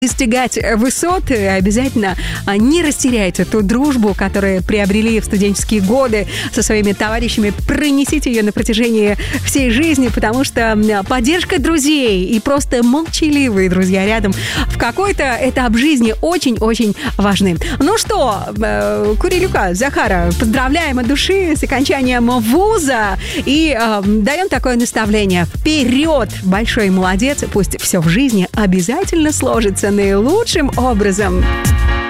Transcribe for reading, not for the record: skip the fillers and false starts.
достигать высот, обязательно не растеряйте ту дружбу, которую приобрели в студенческие годы со своими товарищами. Пронесите ее на протяжении всей жизни, потому что поддержка друзей и просто молчаливые друзья рядом в какой-то этап жизни очень-очень важны. Ну что, Курилюка, Захара, поздравляем от души с окончанием вуза и даем такое наставление. Вперед! Большой молодец, пусть все в жизни обязательно сложится наилучшим образом.